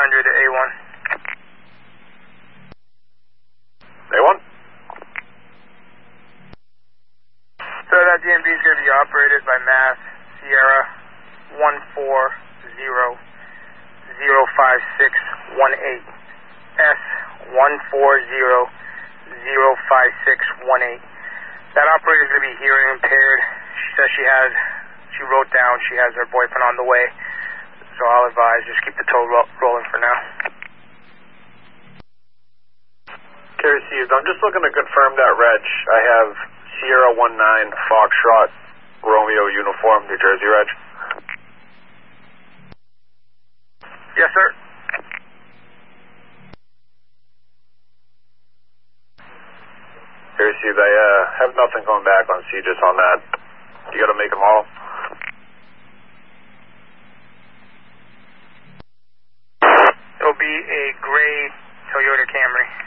900 to A1. A1? So that DMV is going to be operated by Mass Sierra 140-05618. S140-05618. That operator is going to be hearing impaired. She says she wrote down she has her boyfriend on the way. So I'll advise, just keep the tow rolling for now. Okay, received. I'm just looking to confirm that reg. I have Sierra 19 Foxtrot Romeo uniform, New Jersey reg. Yes, sir. Okay, received. I have nothing going back on CGIS on that. You got to make them all. It'll be a gray Toyota Camry.